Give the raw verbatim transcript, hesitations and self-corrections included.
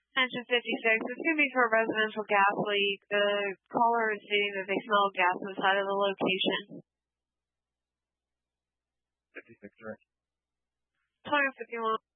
Engine fifty-six, it's going to be for a residential gas leak. The caller is stating that they smell gas inside of the location. fifty-six, right? twenty fifty-one.